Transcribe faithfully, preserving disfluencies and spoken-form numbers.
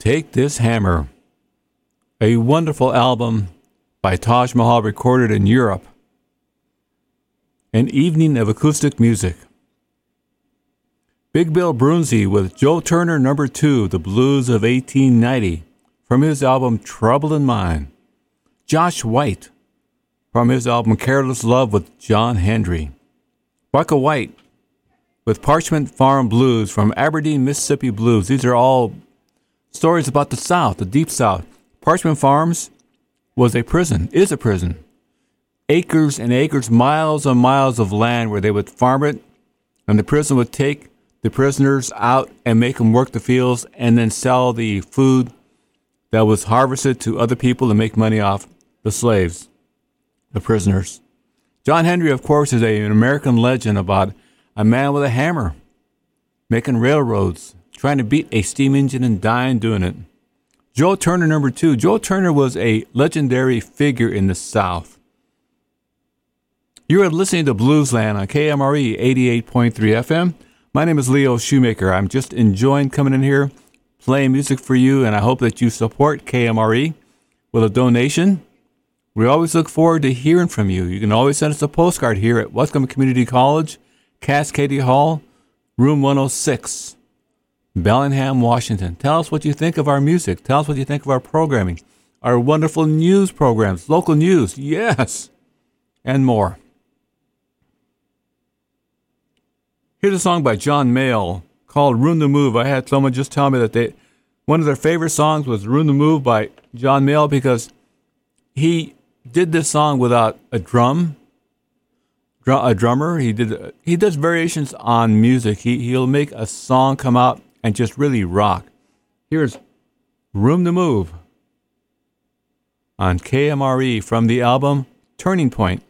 Take This Hammer, a wonderful album by Taj Mahal recorded in Europe. An evening of acoustic music. Big Bill Broonzy with Joe Turner Number Two, The Blues of eighteen ninety, from his album Trouble in Mind. Josh White, from his album Careless Love with John Hendry. Bucka White with Parchment Farm Blues from Aberdeen, Mississippi Blues. These are all stories about the South, the Deep South. Parchment Farms was a prison, is a prison. Acres and acres, miles and miles of land where they would farm it, and the prison would take the prisoners out and make them work the fields and then sell the food that was harvested to other people to make money off the slaves, the prisoners. John Hendry, of course, is a, an American legend about a man with a hammer making railroads, trying to beat a steam engine and dying doing it. Joe Turner Number Two. Joe Turner was a legendary figure in the South. You are listening to Bluesland on K M R E eighty-eight point three F M. My name is Leo Shoemaker. I'm just enjoying coming in here, playing music for you, and I hope that you support K M R E with a donation. We always look forward to hearing from you. You can always send us a postcard here at Whatcom Community College, Cascade Hall, room one oh six, Bellingham, Washington. Tell us what you think of our music. Tell us what you think of our programming, our wonderful news programs, local news, yes, and more. Here's a song by John Mayall called Room to Move. I had someone just tell me that they one of their favorite songs was Room to Move by John Mayall because he did this song without a drum, a drummer. He did he does variations on music. He he'll make a song come out and just really rock. Here's Room to Move on K M R E from the album Turning Point.